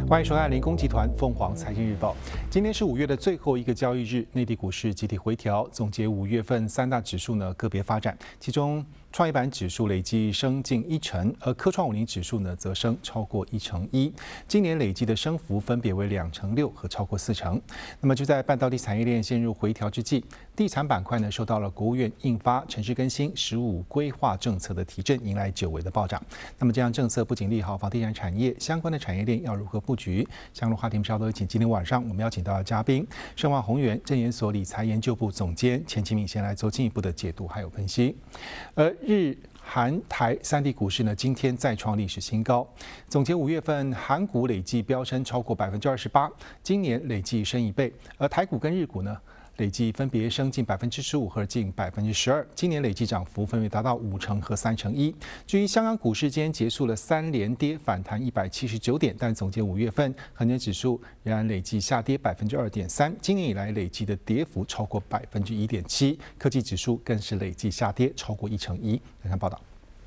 欢迎收看联工集团凤凰财经日报。今天是5月的最后一个交易日，内地股市集体回调，总结5月份3大指数呢个别发展，其中创业板指数累计升近1%，而科创50指数呢则升超过1%。今年累计的升幅分别为2%6%和超过4%。那么就在半导体产业链陷入回调之际，地产板块呢受到了国务院印发城市更新15规划政策的提振，迎来久违的暴涨。那么这样政策不仅利好房地产产业，相关的产业链要如何布局？相关话题我们稍后请今天晚上我们邀请到的嘉宾，盛万宏源证研所理财研究部总监钱其敏先来做进一步的解读还有分析。而日韩台3地股市呢，今天再创历史新高。总结5月份韩股累计飙升超过28%，今年累计升1倍，而台股跟日股呢，累计分别升近15%和近12%，今年累计涨幅分别达到5%和3%。至于香港股市，今天结束了3连跌，反弹179点，但总结5月份恒生指数仍然累计下跌2.3%，今年以来累计的跌幅超过1.7%，科技指数更是累计下跌超过1%。来看报道。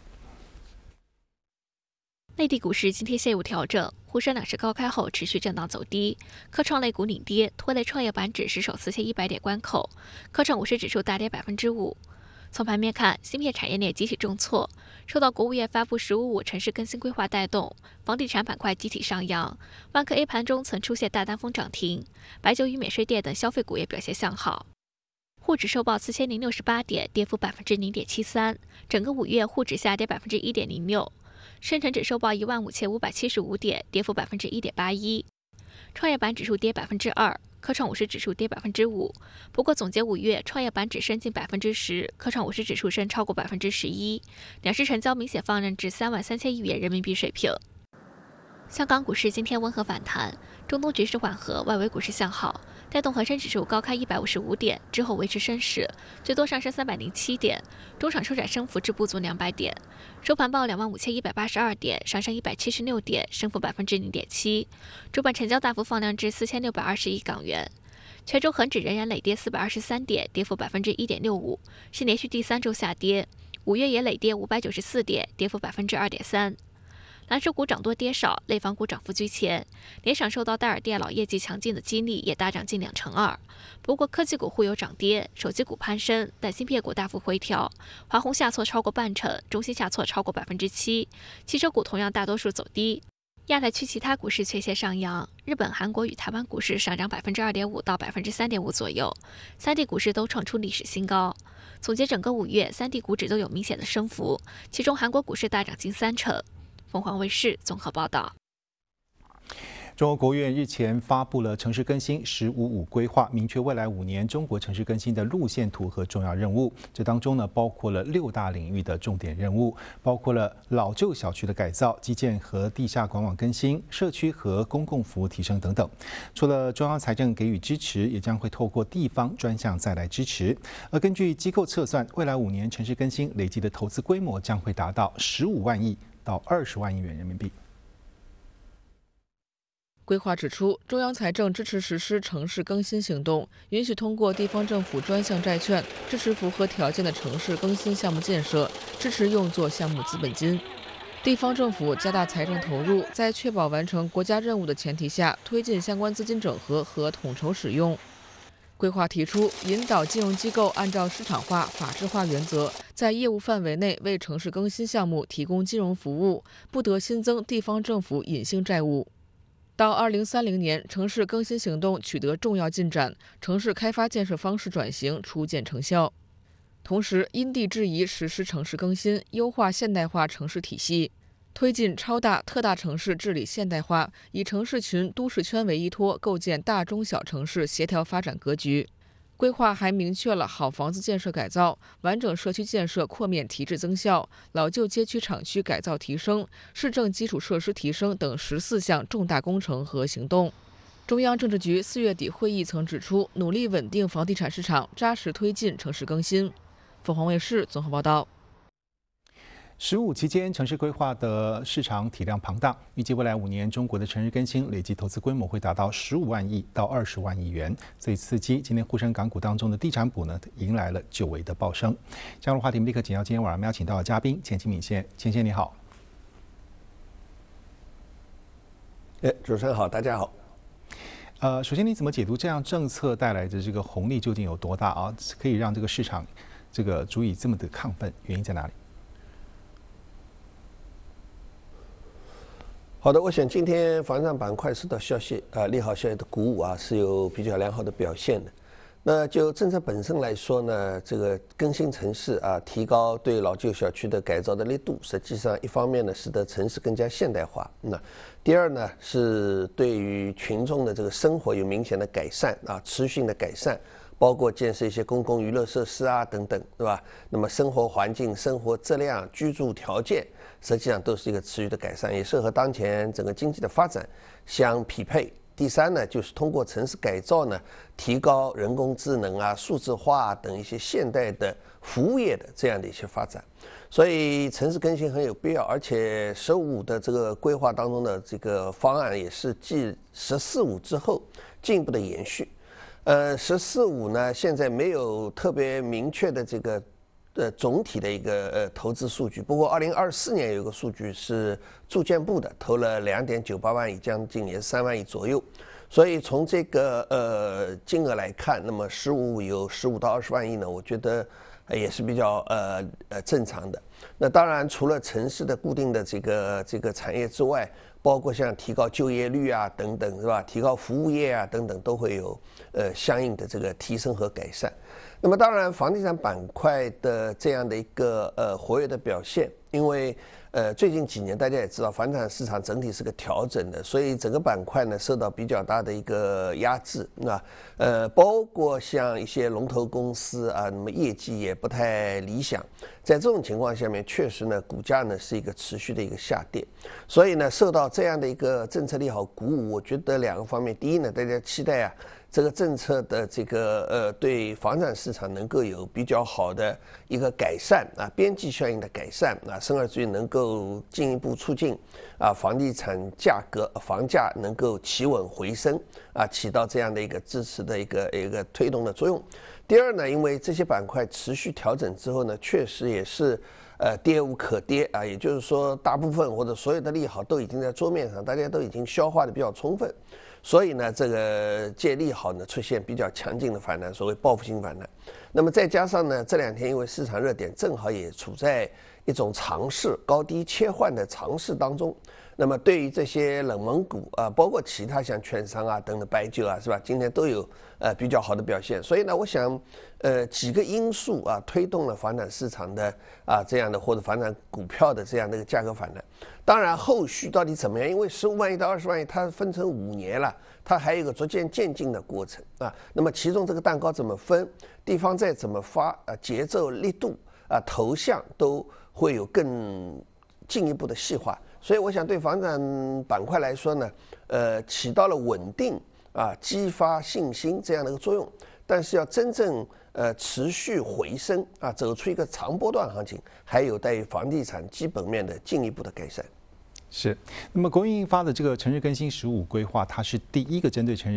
内地股市今天陷入调整，沪深两市高开后持续震荡走低，科创类股领跌，拖累创业板指失守4100点关口，科创50指数大跌5%。从盘面看，芯片产业链集体重挫，受到国务院发布“15+5”城市更新规划带动，房地产板块集体上扬。万科 A 盘中曾出现大单峰涨停，白酒与免税店等消费股也表现向好。沪指收报4068点，跌幅0.73%，整个5月沪指下跌1.06%。深成指收报15575点，跌幅1.81%。创业板指数跌2%，科创50指数跌5%。不过总结5月，创业板指升近10%，科创50指数升超过11%，两市成交明显放任至33000亿元人民币水平。香港股市今天温和反弹，中东局势缓和，外围股市向好，带动恒生指数高开155点，之后维持升势，最多上升307点，中场收窄升幅至不足200点，收盘报25182点，上升176点，升幅0.7%，主板成交大幅放量至4620亿港元。全周恒指仍然累跌423点，跌幅1.65%，是连续第3周下跌。5月也累跌594点，跌幅2.3%。蓝筹股涨多跌少，类房股涨幅居前，联想受到戴尔电脑业绩强劲的激励，也大涨近2%。不过科技股互有涨跌，手机股攀升，但芯片股大幅回调，华虹下挫超过0.5%，中芯下挫超过7%，汽车股同样大多数走低。亚太区其他股市却线上扬，日本、韩国与台湾股市上涨2.5%到3.5%左右，3地股市都创出历史新高。总结整个5月，3地股指都有明显的升幅，其中韩国股市大涨近30%。凤凰卫视综合报道。 中国国务院日前发布了城市更新15+5规划，明确未来5年中国城市更新的路线图和重要任务。这当中呢，包括了6大领域的重点任务，包括了老旧小区的改造、基建和地下管网更新、社区和公共服务提升等等。除了中央财政给予支持，也将会透过地方专项再来支持。而根据机构测算，未来5年城市更新累计的投资规模将会达到15万亿到20万亿元人民币。 规划指出，中央财政支持实施城市更新行动，允许通过地方政府专项债券支持符合条件的城市更新项目建设，支持用作项目资本金。地方政府加大财政投入，在确保完成国家任务的前提下，推进相关资金整合和统筹使用。规划提出，引导金融机构按照市场化、法治化原则，在业务范围内为城市更新项目提供金融服务，不得新增地方政府隐性债务。到2030年，城市更新行动取得重要进展，城市开发建设方式转型初见成效。同时，因地制宜实施城市更新，优化现代化城市体系，推进超大、特大城市治理现代化，以城市群、都市圈为依托，构建大中小城市协调发展格局。规划还明确了好房子建设改造、完整社区建设扩面提质增效、老旧街区厂区改造提升、市政基础设施提升等14项重大工程和行动。中央政治局4月底会议曾指出，努力稳定房地产市场，扎实推进城市更新。凤凰卫视综合报道。 15期间，城市规划的市场体量庞大，预计未来5年中国的城市更新累计投资规模会达到15万亿到20万亿元，所以刺激今天沪深港股当中的地产股呢，迎来了久违的暴升。相关话题立刻请到今天晚上我们邀请到的嘉宾钱其敏先，钱先你好。 主持人好，大家好。 首先你怎么解读这样政策带来的这个红利究竟有多大啊？可以让这个市场这个足以这么的亢奋，原因在哪里？ 好的，我想今天房地产板块受到消息利好消息的鼓舞啊，是有比较良好的表现的。那就政策本身来说呢，这个更新城市啊，提高对老旧小区的改造的力度，实际上一方面呢，使得城市更加现代化。那第二呢，是对于群众的这个生活有明显的改善啊，持续性的改善，包括建设一些公共娱乐设施啊等等，对吧？那么生活环境、生活质量、居住条件，实际上都是一个持续的改善，也是和当前整个经济的发展相匹配。第三呢，就是通过城市改造呢，提高人工智能啊、数字化等一些现代的服务业的这样的一些发展，所以城市更新很有必要。而且“15+5”的这个规划当中的这个方案也是继“14+5”之后进一步的延续。“14+5”呢，现在没有特别明确的这个总体的一个投资数据，不过2024年有一个数据是住建部的，投了2.98万亿，将近也是3万亿左右。所以从这个金额来看，那么15有15到20万亿呢，我觉得也是比较正常的。那当然，除了城市的固定的这个产业之外，包括像提高就业率啊等等，是吧？提高服务业啊等等，都会有相应的这个提升和改善。那么当然，房地产板块的这样的一个活跃的表现，因为最近几年大家也知道，房地产市场整体是个调整的，所以整个板块呢受到比较大的一个压制。那包括像一些龙头公司啊，那么业绩也不太理想，在这种情况下面，确实呢股价呢是一个持续的一个下跌。所以呢，受到这样的一个政策利好鼓舞，我觉得两个方面，第一呢，大家期待啊，这个政策的这个对房产市场能够有比较好的一个改善啊，边际效应的改善啊，生而至于能够进一步促进啊房地产价格、房价能够企稳回升啊，起到这样的一个支持的一个推动的作用。第二呢，因为这些板块持续调整之后呢，确实也是跌无可跌啊，也就是说大部分或者所有的利好都已经在桌面上，大家都已经消化的比较充分。所以呢，这个借利好呢出现比较强劲的反弹，所谓报复性反弹。那么再加上呢，这两天因为市场热点正好也处在一种尝试高低切换的尝试当中，那么对于这些冷门股啊，包括其他像券商啊等等白酒啊，是吧？今天都有比较好的表现。所以呢，我想几个因素啊推动了房产市场的这样的或者房产股票的这样的一个价格反弹。当然后续到底怎么样？因为15万亿到20万亿，它分成5年了，它还有一个逐渐渐进的过程啊。那么其中这个蛋糕怎么分，地方债怎么发节奏、力度投向都会有更进一步的细化。所以我想对房产板块来说呢，起到了稳定激发信心这样的一个作用。但是要真正持续回升走出一个长波段行情，还有待于房地产基本面的进一步的改善。 是，那么国营印发的这个城市更新15规划，它是第一个针对城市